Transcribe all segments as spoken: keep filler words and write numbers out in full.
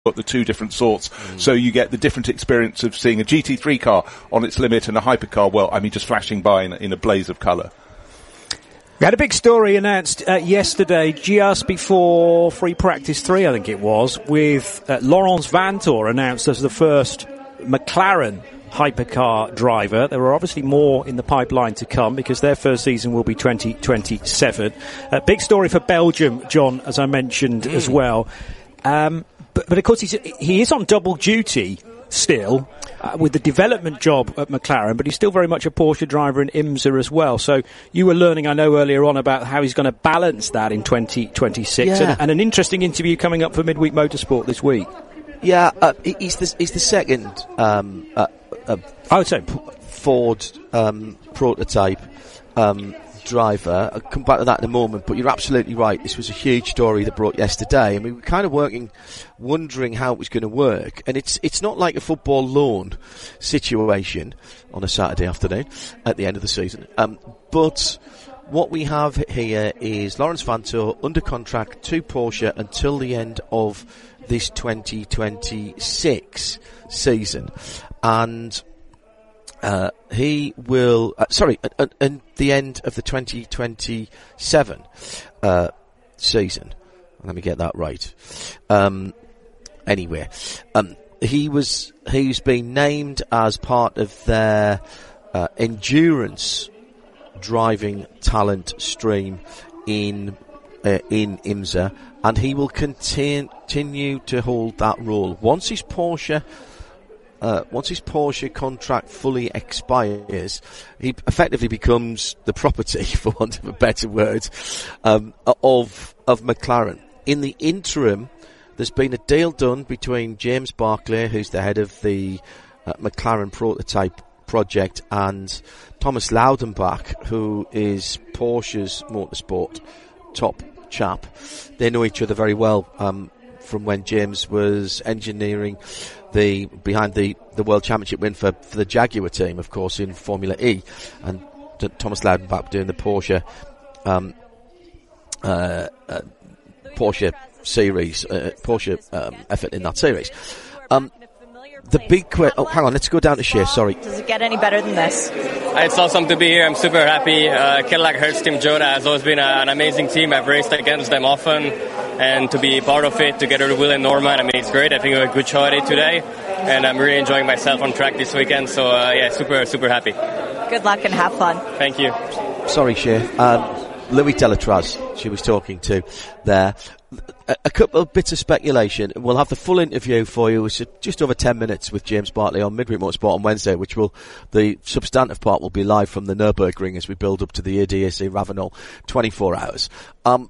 got the two different sorts, mm. so you get the different experience of seeing a G T three car on its limit and a hypercar, well, I mean, just flashing by in, in a blaze of colour. We had a big story announced uh, yesterday, just before Free Practice three, I think it was, with uh, Laurens Vanthoor announced as the first McLaren hypercar driver. There are obviously more in the pipeline to come because their first season will be twenty twenty-seven. A uh, big story for Belgium, John, as I mentioned mm. as well. Um, but, but of course, he's, he is on double duty still uh, with the development job at McLaren, but he's still very much a Porsche driver in IMSA as well. So you were learning, I know, earlier on about how he's going to balance that in twenty twenty-six. Yeah. And, and an interesting interview coming up for Midweek Motorsport this week. Yeah, uh, he's the he's the second. Um, uh, uh, I would say Ford um, prototype um, driver. I'll come back to that in a moment, but you're absolutely right. This was a huge story that broke yesterday, and we were kind of working, wondering how it was going to work. And it's it's not like a football loan situation on a Saturday afternoon at the end of the season. Um, but what we have here is Laurens Vanthoor under contract to Porsche until the end of this twenty twenty-six season, and uh, he will uh, sorry at, at, at the end of the twenty twenty-seven uh, season. Let me get that right. Um, anyway, um, he was he's been named as part of their uh, endurance driving talent stream in uh, in IMSA. And he will continue continue to hold that role once his Porsche, uh, once his Porsche contract fully expires. He effectively becomes the property, for want of a better word, um, of of McLaren. In the interim, there's been a deal done between James Barclay, who's the head of the uh, McLaren prototype project, and Thomas Laudenbach, who is Porsche's motorsport top chap. They know each other very well um, from when James was engineering the behind the, the World Championship win for, for the Jaguar team, of course, in Formula E, and t- Thomas Laudenbach doing the Porsche um, uh, uh, Porsche series, uh, Porsche um, effort in that series. Um, the big question. Oh, hang on. Let's go down to Shea. Sorry. Does it get any better than this? It's awesome to be here. I'm super happy. Uh, Cadillac Hertz Team Joda has always been a, an amazing team. I've raced against them often, and to be part of it together with Will and Norman, I mean, it's great. I think we had a good show today, and I'm really enjoying myself on track this weekend. So uh, yeah, super, super happy. Good luck and have fun. Thank you. Sorry, Shea. Um, Louis Delatraz, she was talking to there. A, a couple of bits of speculation. We'll have the full interview for you. It's just over ten minutes with James Bartley on Midweek Motorsport on Wednesday, which will, the substantive part will be live from the Nürburgring as we build up to the A D A C Ravenel twenty-four hours. Um,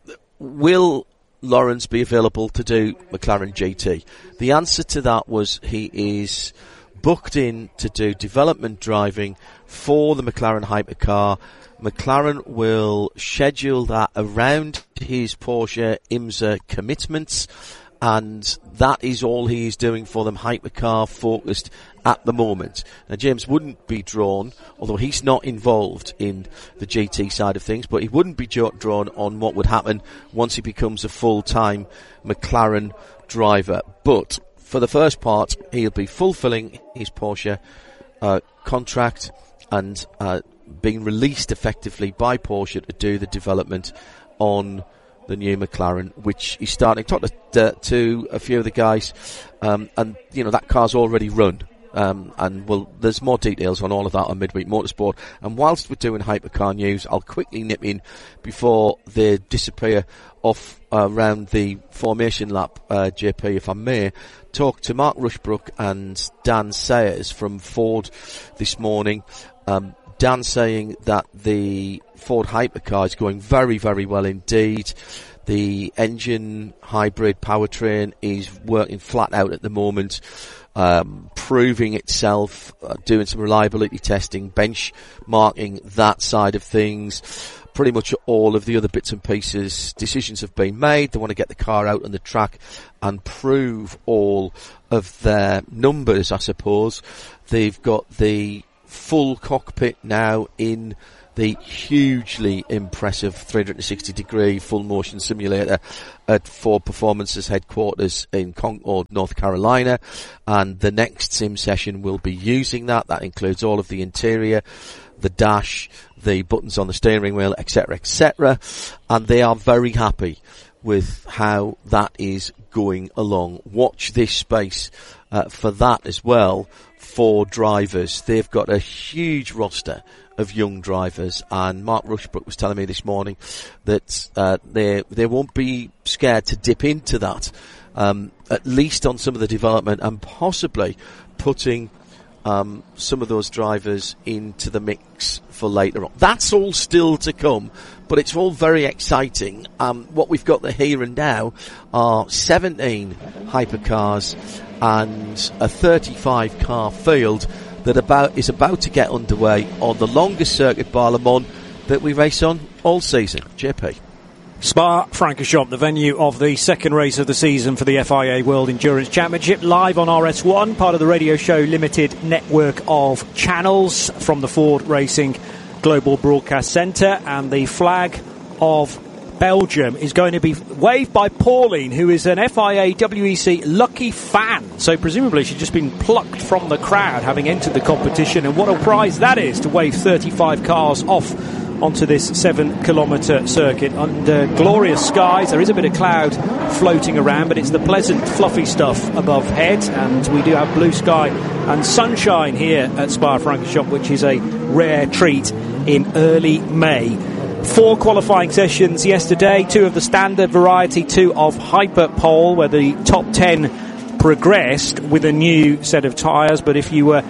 will Laurens be available to do McLaren G T? The answer to that was he is booked in to do development driving for the McLaren hypercar. McLaren will schedule that around his Porsche IMSA commitments, and that is all he is doing for them, hypercar focused at the moment. Now, James wouldn't be drawn, although he's not involved in the G T side of things, but he wouldn't be drawn on what would happen once he becomes a full-time McLaren driver. But for the first part, he'll be fulfilling his Porsche uh, contract and uh, being released effectively by Porsche to do the development on the new McLaren, which he's starting. Talked to, to a few of the guys, um, and you know that car's already run. Um, and well, there's more details on all of that on Midweek Motorsport. And whilst we're doing hypercar news, I'll quickly nip in before they disappear off uh, around the formation lap, uh, J P, if I may, talk to Mark Rushbrook and Dan Sayers from Ford this morning. Um, Dan saying that the Ford hypercar is going very, very well indeed. The engine hybrid powertrain is working flat out at the moment, um, proving itself, uh, doing some reliability testing, benchmarking that side of things. Pretty much all of the other bits and pieces, decisions have been made. They want to get the car out on the track and prove all of their numbers, I suppose. They've got the full cockpit now in the hugely impressive three sixty degree full motion simulator at Ford Performance's headquarters in Concord, North Carolina, and the next sim session will be using that. That includes all of the interior, the dash, the buttons on the steering wheel, et cetera, et cetera, and they are very happy with how that is going along. Watch this space uh, for that as well for drivers. They've got a huge roster of young drivers, and Mark Rushbrook was telling me this morning that uh, they they won't be scared to dip into that, um, at least on some of the development, and possibly putting um, some of those drivers into the mix for later on. That's all still to come, but it's all very exciting. Um, what we've got the here and now are seventeen hypercars and a thirty-five car field that about is about to get underway on the longest circuit, Bar Le Mans, that we race on all season. J P. Spa-Francorchamps, the venue of the second race of the season for the F I A World Endurance Championship, live on R S one, part of the Radio Show Limited network of channels from the Ford Racing Global Broadcast Centre, and the flag of Belgium is going to be waved by Pauline, who is an F I A W E C lucky fan. So presumably she's just been plucked from the crowd, having entered the competition. And what a prize that is, to wave thirty-five cars off onto this seven kilometre circuit under glorious skies. There is a bit of cloud floating around, but it's the pleasant, fluffy stuff above head. And we do have blue sky and sunshine here at Spa-Francorchamps, which is a rare treat in early May. Four qualifying sessions yesterday, two of the standard variety, two of Hyperpole, where the top ten progressed with a new set of tyres. But if you were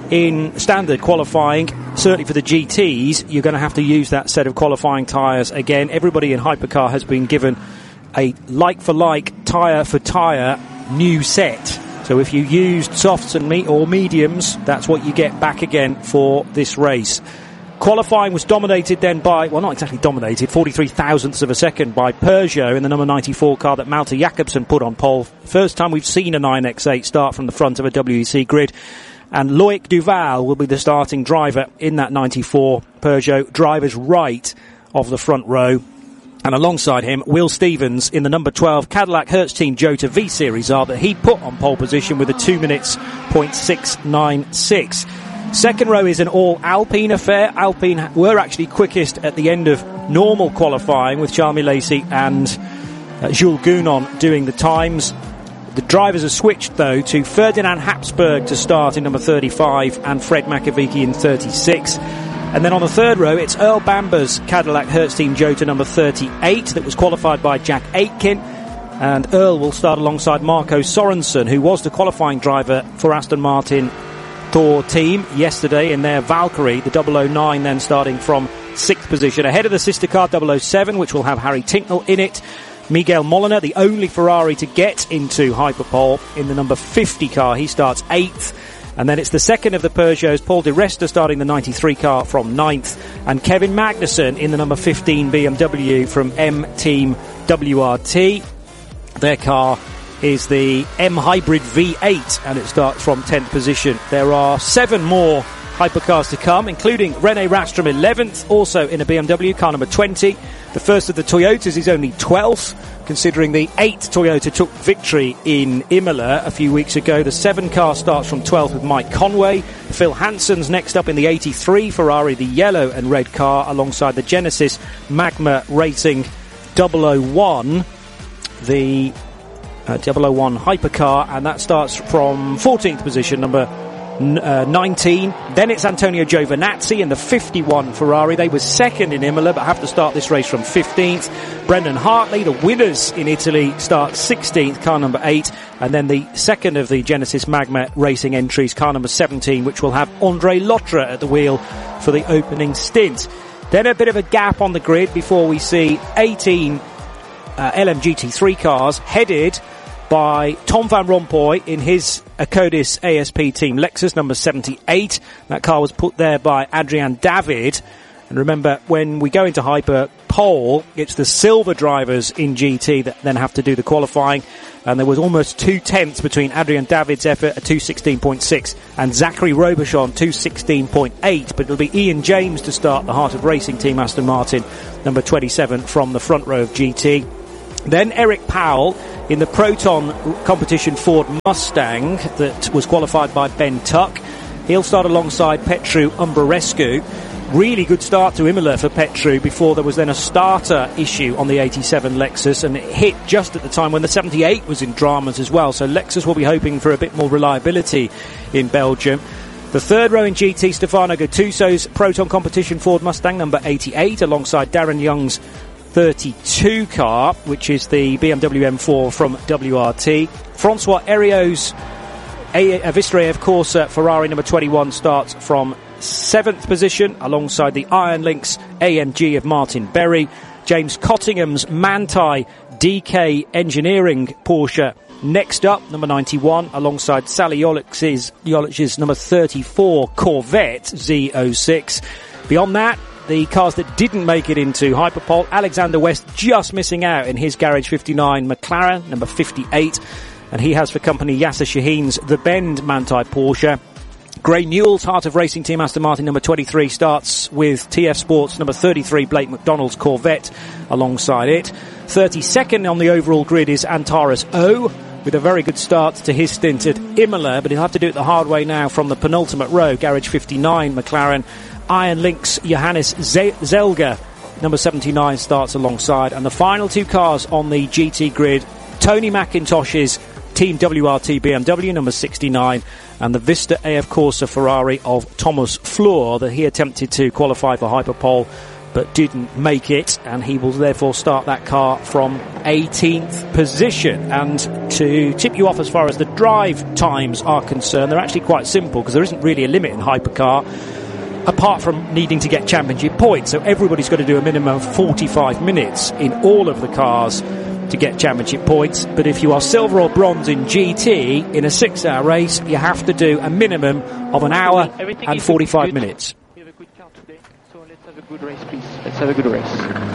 in standard qualifying, certainly for the G Ts, you're going to have to use that set of qualifying tyres again. Everybody in Hypercar has been given a like-for-like, tyre-for-tyre new set. So if you used softs and me- or mediums, that's what you get back again for this race. Qualifying was dominated then by, well, not exactly dominated, forty-three thousandths of a second by Peugeot in the number ninety-four car that Malte Jakobsen put on pole. First time we've seen a nine by eight start from the front of a W E C grid. And Loic Duval will be the starting driver in that ninety-four Peugeot, driver's right of the front row. And alongside him, Will Stevens in the number twelve Cadillac Hertz Team Jota V-Series R that he put on pole position with a two minutes point six nine six. Second row is an all-Alpine affair. Alpine were actually quickest at the end of normal qualifying, with Charmy Lacey and uh, Jules Gounon doing the times. The drivers are switched, though, to Ferdinand Habsburg to start in number thirty-five and Fred Makovici in thirty-six. And then on the third row, it's Earl Bamber's Cadillac Hertz Team Jota number thirty-eight that was qualified by Jack Aitken. And Earl will start alongside Marco Sorensen, who was the qualifying driver for Aston Martin Thor team yesterday in their Valkyrie, the double oh nine then starting from sixth position. Ahead of the sister car double oh seven, which will have Harry Tincknell in it. Miguel Molina, the only Ferrari to get into Hyperpole, in the number fifty car. He starts eighth. And then it's the second of the Peugeots, Paul Di Resta starting the ninety-three car from ninth. And Kevin Magnussen in the number fifteen B M W from M Team W R T. Their car is the M Hybrid V eight, and it starts from tenth position. There are seven more hypercars to come, including René Rådström eleventh, also in a B M W, car number twenty. The first of the Toyotas is only twelfth, considering the eighth Toyota took victory in Imola a few weeks ago. The seven car starts from twelfth with Mike Conway. Phil Hansen's next up in the eighty-three Ferrari, the yellow and red car, alongside the Genesis Magma Racing double oh one, the uh, double oh one hypercar, and that starts from fourteenth position, number Uh, nineteen. Then it's Antonio Giovinazzi in the fifty-one Ferrari. They were second in Imola, but have to start this race from fifteenth. Brendan Hartley, the winners in Italy, start sixteenth, car number eight. And then the second of the Genesis Magma Racing entries, car number seventeen, which will have Andre Lotra at the wheel for the opening stint. Then a bit of a gap on the grid before we see eighteen uh, L M G T three cars headed by Tom Van Rompuy in his Acodis A S P team Lexus number seventy-eight. That car was put there by Adrian David, And remember, when we go into Hyper Pole, it's the silver drivers in G T that then have to do the qualifying. And there was almost two tenths between Adrian David's effort at two sixteen point six and Zachary Robichon two sixteen point eight. But it'll be Ian James to start the Heart of Racing team, Aston Martin, number twenty-seven from the front row of G T. Then Eric Powell in the Proton competition Ford Mustang that was qualified by Ben Tuck. He'll start alongside Petru Umbrarescu. Really good start to Imola for Petru before there was then a starter issue on the eighty-seven Lexus, and it hit just at the time when the seventy-eight was in dramas as well. So Lexus will be hoping for a bit more reliability in Belgium. The third row in G T, Stefano Gattuso's Proton competition Ford Mustang number eighty-eight alongside Darren Young's thirty-two car, which is the B M W M four from W R T. Francois Heriot's Avistria, of course, uh, Ferrari number twenty-one starts from seventh position alongside the Iron Lynx A M G of Martin Berry. James Cottingham's Manthey D K Engineering Porsche next up, number ninety-one, alongside Sally Yolich's, Yolich's number thirty-four Corvette Z oh six. Beyond that, the cars that didn't make it into Hyperpole, Alexander West just missing out in his Garage fifty-nine McLaren, number fifty-eight, and he has for company Yasser Shaheen's The Bend Manthey Porsche. Gray Newell's Heart of Racing team Aston Martin number twenty-three starts with T F Sports number thirty-three Blake McDonald's Corvette alongside it. thirty-second on the overall grid is Antares O, with a very good start to his stint at Imola, but he'll have to do it the hard way now from the penultimate row. Garage fifty-nine McLaren. Iron Lynx Johannes Zelga number seventy-nine starts alongside, and the final two cars on the G T grid, Tony McIntosh's Team W R T B M W number sixty-nine and the Vista A F Corsa Ferrari of Thomas Fleur that he attempted to qualify for Hyperpole but didn't make it, and he will therefore start that car from eighteenth position. And to tip you off as far as the drive times are concerned, they're actually quite simple because there isn't really a limit in Hypercar apart from needing to get championship points. So everybody's got to do a minimum of forty-five minutes in all of the cars to get championship points. But if you are silver or bronze in G T in a six-hour race, you have to do a minimum of an hour Everything and forty-five minutes. We have a good car today, so let's have a good race, please. Let's have a good race.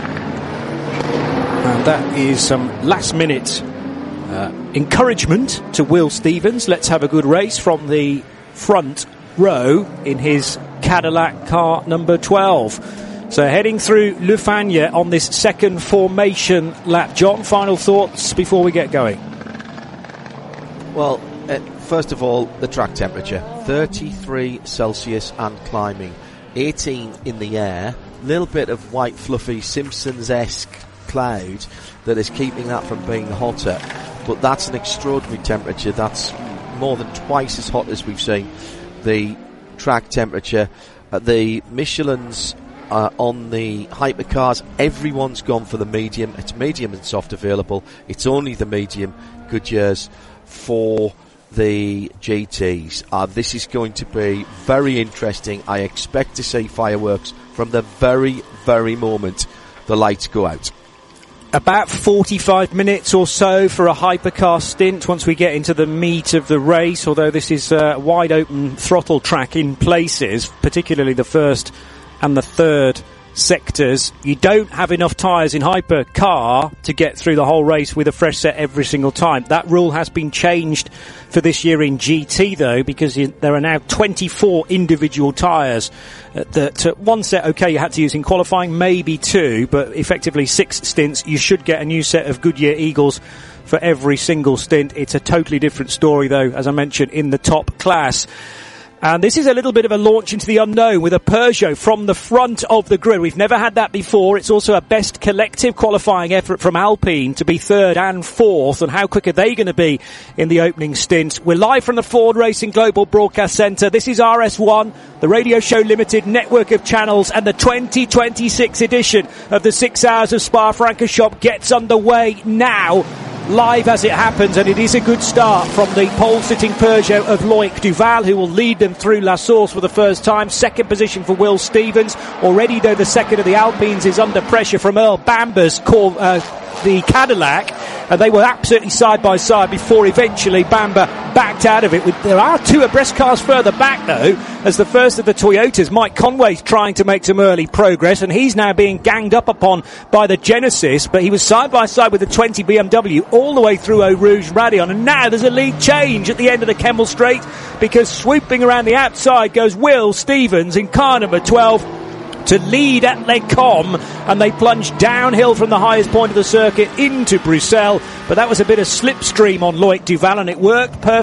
And that is some last-minute uh, encouragement to Will Stevens. Let's have a good race from the front row in his Cadillac car number twelve. So heading through Le Fagnes on this second formation lap. John, final thoughts before we get going? Well, uh, first of all, the track temperature. thirty-three Celsius and climbing. eighteen in the air. Little bit of white fluffy Simpsons-esque cloud that is keeping that from being hotter. But that's an extraordinary temperature. That's more than twice as hot as we've seen the track temperature. Uh, the Michelin's uh, on the hypercars, everyone's gone for the medium. It's medium and soft available. It's only the medium Goodyears for the G Ts. Uh, this is going to be very interesting. I expect to see fireworks from the very, very moment the lights go out. About forty-five minutes or so for a hypercar stint once we get into the meat of the race, although this is a wide open throttle track in places, particularly the first and the third sectors. You don't have enough tyres in hypercar to get through the whole race with a fresh set every single time. That rule has been changed for this year in G T though, because you, there are now twenty-four individual tyres uh, that uh, one set, okay, you had to use in qualifying, maybe two, but effectively six stints. You should get a new set of Goodyear Eagles for every single stint. It's a totally different story though, as I mentioned, in the top class. And this is a little bit of a launch into the unknown with a Peugeot from the front of the grid. We've never had that before. It's also a best collective qualifying effort from Alpine to be third and fourth. And how quick are they going to be in the opening stint? We're live from the Ford Racing Global Broadcast Centre. This is R S one, the Radio Show Limited network of channels, and the twenty twenty-six edition of the Six Hours of Spa-Francorchamps gets underway now. Live as it happens, and it is a good start from the pole-sitting Peugeot of Loic Duval, who will lead them through La Source for the first time. Second position for Will Stevens. Already, though, the second of the Alpines is under pressure from Earl Bamber's Cor- uh, the Cadillac, and they were absolutely side by side before eventually Bamber backed out of it. There are two abreast cars further back, though, as the first of the Toyotas, Mike Conway, trying to make some early progress, and he's now being ganged up upon by the Genesis, but he was side by side with the twenty B M W all the way through Eau Rouge Radion, and now there's a lead change at the end of the Kemmel Straight, because swooping around the outside goes Will Stevens in car number twelve to lead at Les Combes, and they plunged downhill from the highest point of the circuit into Bruxelles, but that was a bit of slipstream on Loic Duval, and it worked perfectly.